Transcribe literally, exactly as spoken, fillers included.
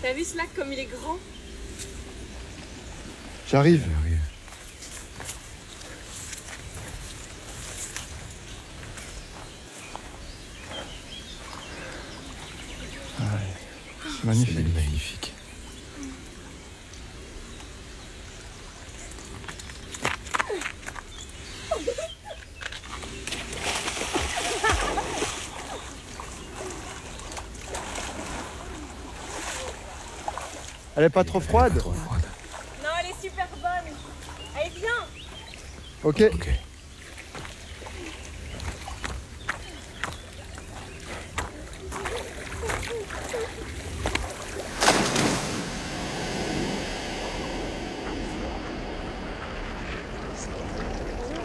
T'as vu ce lac comme il est grand? J'arrive. Ah ouais, c'est magnifique. C'est magnifique. Elle est pas trop froide? Pas trop froide. Non, elle est super bonne. Allez, viens. Ok. Ok.